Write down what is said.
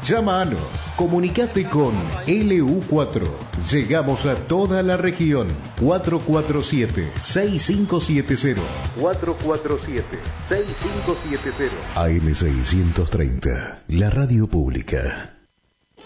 Llámanos, comunicate con LU4. Llegamos a toda la región. 447-6570. 447-6570. AM630, la radio pública.